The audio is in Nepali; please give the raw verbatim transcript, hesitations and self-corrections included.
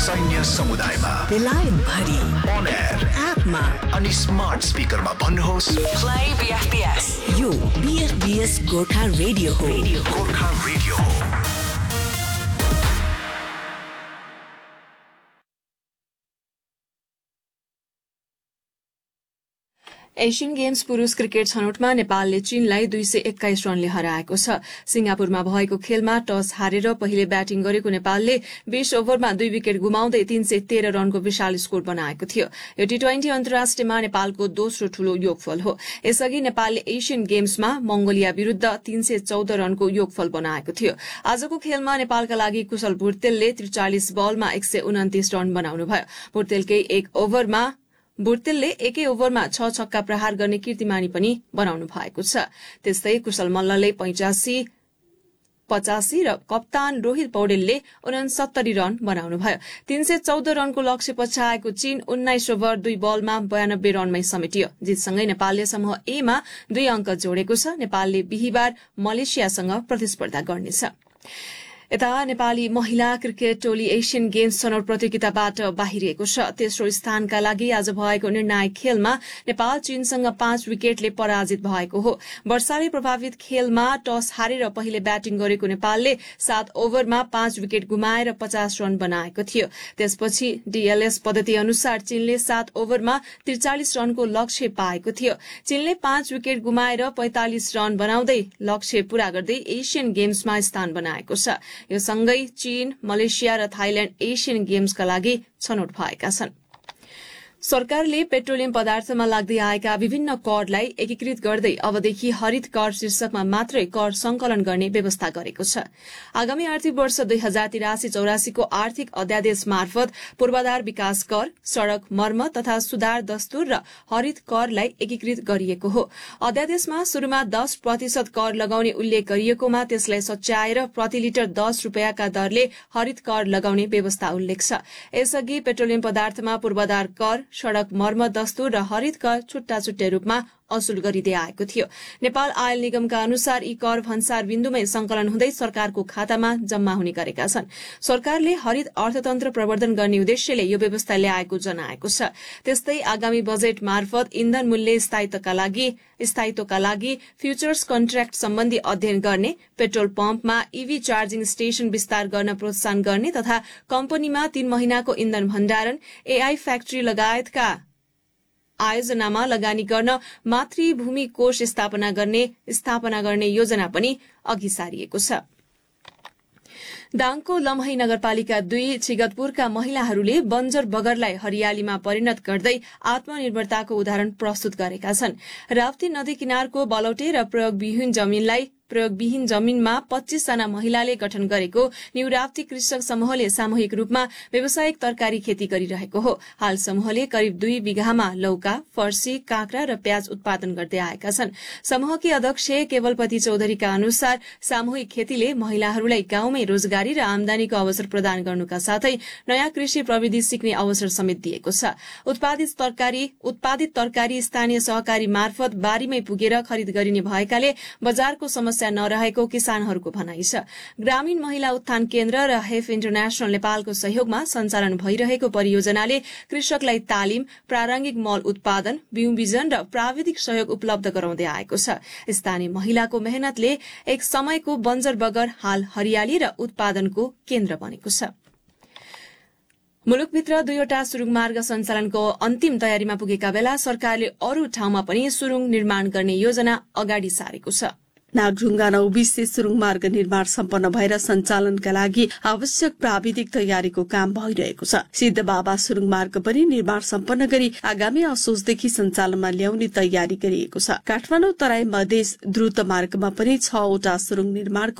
सैन्य समुदायमा, बेलायत भरि, अन एयर, एपमा अनि स्मार्ट स्पिकरमा भन्नुहोस् प्ले बीएफबीएस। यो बीएफबीएस गोर्खा रेडियो हो। गोर्खा रेडियो हो। एशियन गेम्स पुरुष क्रिकेट छनौटमा नेपालले चीनलाई दुई सय एक्काइस रनले हराएको छ। सिंगापुरमा भएको खेलमा टस हारेर पहिले ब्याटिङ गरेको नेपालले बीस ओभरमा दुई विकेट गुमाउँदै तीन सय तेह्र रनको विशाल स्कोर बनाएको थियो। यो टी ट्वेन्टी अन्तर्राष्ट्रियमा नेपालको दोस्रो ठूलो योगफल हो। यसअघि नेपालले एशियन गेम्समा मंगोलिया विरूद्ध तीन सय चौध रनको योगफल बनाएको थियो। आजको खेलमा नेपालका लागि कुशल भुर्तेलले त्रिचालिस बलमा एक सय उन्तिस रन बनाउनुभयो। भुर्तेलकै एक ओभरमा बुर्तेलले एकै ओभरमा छ छक्का प्रहार गर्ने कीर्तिमानी पनि बनाउनु भएको छ। त्यस्तै कुशल मल्लले पैंचासी पचासी र कप्तान रोहित पौडेलले उनसत्तरी रन बनाउनुभयो। तीन सय चौध रनको लक्ष्य पछ्याएको चीन उन्नाइस ओभर दुई बलमा बयानब्बे रनमै समेटियो। जितसँगै नेपालले समूह ए मा दुई अंक जोडेको छ। नेपालले बिहिबार मलेसियासँग प्रतिस्पर्धा गर्नेछ। यता नेपाली महिला क्रिकेट टोली एशियन गेम्स छनौट प्रतियोगिताबाट बाहिरिएको छ। तेस्रो स्थानका लागि आज भएको निर्णायक खेलमा नेपाल चीनसँग पाँच विकेटले पराजित भएको हो। वर्षाले प्रभावित खेलमा टस हारेर पहिले ब्याटिङ गरेको नेपालले सात ओभरमा पाँच विकेट गुमाएर पचास रन बनाएको थियो। त्यसपछि डीएलएस पद्धति अनुसार चीनले सात ओभरमा त्रिचालिस रनको लक्ष्य पाएको थियो। चीनले पाँच विकेट गुमाएर पैंतालिस रन बनाउँदै लक्ष्य पूरा गर्दै एशियन गेम्समा स्थान बनाएको छ। यो सँगै चीन, मलेसिया र थाइल्याण्ड एशियन गेम्सका लागि छनौट भएका छन्। सरकारले पेट्रोलियम पदार्थमा लाग्दै आएका विभिन्न करलाई एकीकृत गर्दै अबदेखि हरित कर शीर्षकमा मात्रै कर संकलन गर्ने व्यवस्था गरेको छ। आगामी आर्थिक वर्ष दुई हजार तिरासी चौरासीको आर्थिक अध्यादेश मार्फत पूर्वाधार विकास कर, सड़क मर्मत तथा सुधार दस्तुर र हरित करलाई एकीकृत गरिएको हो। अध्यादेशमा शुरूमा दस प्रतिशत कर लगाउने उल्लेख गरिएकोमा त्यसलाई सच्याएर प्रति लिटर दस रूपियाँका दरले हरित कर लगाउने व्यवस्था उल्लेख छ। यसअघि पेट्रोलियम पदार्थमा पूर्वाधार कर, सड़क मर्मत दस्तुर र हरित कर छुट्टा छुट्टै रूपमा असुल गरिँदै आएको थियो। नेपाल आयल निगमका अनुसार यी कर भन्सार बिन्दुमै संकलन हुँदै सरकारको खातामा जम्मा हुने गरेका छन्। सरकारले हरित अर्थतन्त्र प्रवर्धन गर्ने उद्देश्यले यो व्यवस्था ल्याएको जनाएको छ। त्यस्तै आगामी बजेट मार्फत इन्धन मूल्य स्थायित्वका लागि स्थायित्वका लागि फ्यूचर्स कन्ट्र्याक्ट सम्बन्धी अध्ययन गर्ने, पेट्रोल पम्पमा ईभी चार्जिङ स्टेशन विस्तार गर्न प्रोत्साहन गर्ने तथा कम्पनीमा तीन महिनाको इन्धन भण्डारण, एआई फ्याक्ट्री लगायतका आयोजनामा लगानी गर्न मातृभूमि कोष स्थापना गर्ने स्थापना गर्ने योजना पनि अघि सारिएको छ। दाङको लमही नगरपालिका दुई छिगतपुरका महिलाहरूले बन्जर बगरलाई हरियालीमा परिणत गर्दै आत्मनिर्भरताको उदाहरण प्रस्तुत गरेका छन्। राप्ती नदी किनारको बलौटे र प्रयोगविहीन जमीनलाई प्रयोगविहीन जमीनमा पच्चीस जना महिलाले गठन गरेको न्यू राप्ती कृषक समूहले सामूहिक रूपमा व्यावसायिक तरकारी खेती गरिरहेको हो। हाल समूहले करिब दुई बिघामा लौका, फर्सी, काँक्रा र प्याज उत्पादन गर्दै आएका छन्। समूहकी अध्यक्ष केवलपति चौधरीका अनुसार सामूहिक खेतीले महिलाहरूलाई गाउँमै रोजगारी र आमदानीको अवसर प्रदान गर्नुका साथै नयाँ कृषि प्रविधि सिक्ने अवसर समेत दिएको छ। उत्पादित तरकारी उत्पादित तरकारी स्थानीय सहकारी मार्फत बारीमै पुगेर खरिद गरिने भएकाले बजारको समस्या नरहेको किसानहरूको भनाइ छ। ग्रामीण महिला उत्थान केन्द्र र हेफ इन्टरनेशनल नेपालको सहयोगमा सञ्चालन भइरहेको परियोजनाले कृषकलाई तालिम, प्रारम्भिक मल उत्पादन, बिउ बिजन र प्राविधिक सहयोग उपलब्ध गराउँदै आएको छ। स्थानीय महिलाको मेहनतले एक समयको बन्जर बगर हाल हरियाली र उत्पादनको केन्द्र बनेको छ। मुलुकभित्र दुईवटा सुरुङ मार्ग सञ्चालनको अन्तिम तयारीमा पुगेका बेला सरकारले अरू ठाउँमा पनि सुरुङ निर्माण गर्ने योजना अगाडि सारेको छ। नागढुङ्गा नौबिसे सुरुङ मार्ग निर्माण सम्पन्न भएर सञ्चालनका लागि आवश्यक प्राविधिक तयारीको काम भइरहेको छ। सिद्ध बाबा सुरुङ मार्ग पनि निर्माण सम्पन्न गरी आगामी असोजदेखि सञ्चालनमा ल्याउने तयारी गरिएको छ। काठमाडौँ तराई मधेस द्रुत मार्गमा पनि छवटा सुरुङ निर्माणको